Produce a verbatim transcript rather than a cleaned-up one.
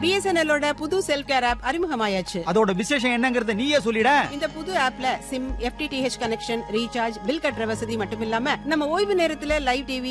BSNL புது self care app அறிமுகமாயாச்சு. அதோட விசேஷம் என்னங்கறத நீயே சொல்லிட. இந்த புது ஆப்ல sim, FTTH connection, recharge, bill கட்டுற வசதி மட்டும் இல்லாம நம்ம ஓய்வு நேரத்துல லைவ் டிவி,